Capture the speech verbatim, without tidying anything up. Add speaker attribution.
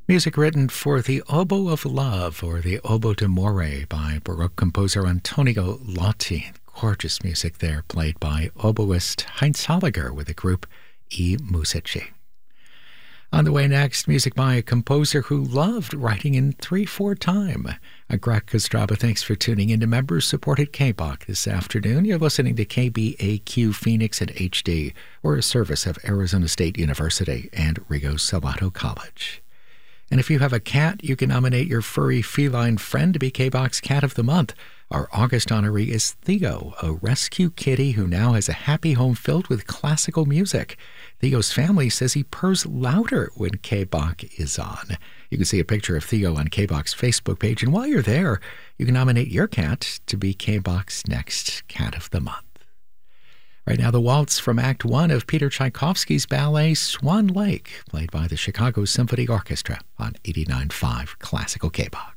Speaker 1: Music written for the Oboe of Love, or the Oboe d'Amore, by Baroque composer Antonio Lotti. Gorgeous music there, played by oboist Heinz Holliger with the group I Musici. On the way next, music by a composer who loved writing in three four time. I'm Greg Kostraba. Thanks for tuning in to member-supported K B O C this afternoon. You're listening to K B A Q Phoenix in H D. We're a service of Arizona State University and Rio Salado College. And if you have a cat, you can nominate your furry feline friend to be K B O C's Cat of the Month. Our August honoree is Theo, a rescue kitty who now has a happy home filled with classical music. Theo's family says he purrs louder when K B O C is on. You can see a picture of Theo on K B O C's Facebook page, and while you're there, you can nominate your cat to be K B O C's next Cat of the Month. Right now, the waltz from Act One of Peter Tchaikovsky's ballet Swan Lake, played by the Chicago Symphony Orchestra on eighty-nine point five Classical K B O C.